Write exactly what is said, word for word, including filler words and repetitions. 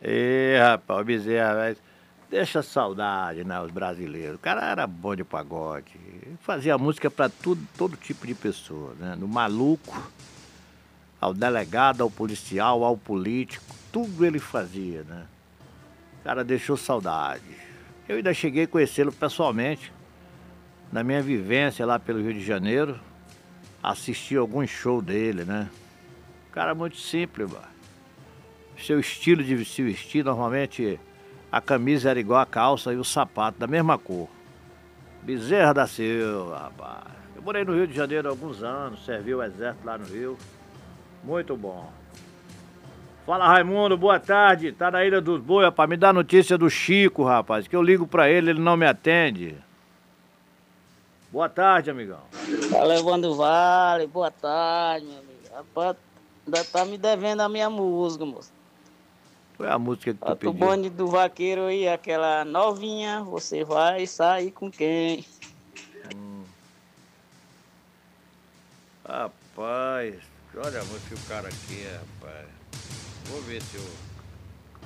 Ê, rapaz, o Bezerra, velho, deixa saudade, né, os brasileiros. O cara era bom de pagode. Fazia música pra tudo, todo tipo de pessoa, né? Do maluco, ao delegado, ao policial, ao político, tudo ele fazia, né? O cara deixou saudade. Eu ainda cheguei a conhecê-lo pessoalmente, na minha vivência lá pelo Rio de Janeiro. Assisti alguns shows dele, né? Cara muito simples, mano. Seu estilo de se vestir, normalmente a camisa era igual a calça e o sapato da mesma cor. Bezerra da Silva, rapaz. Eu morei no Rio de Janeiro há alguns anos, servi o exército lá no Rio. Muito bom. Fala, Raimundo, boa tarde. Tá na Ilha dos Bois, rapaz. Me dá notícia do Chico, rapaz, que eu ligo pra ele, ele não me atende. Boa tarde, amigão. Fala, Evandro Vale, boa tarde, meu amigo. Rapaz, ainda tá me devendo a minha música, moço. Foi a música que tu O pediu. bonde do vaqueiro aí, aquela novinha, você vai sair com quem? Hum. Rapaz, olha a música que o cara aqui, rapaz. Vou ver se eu...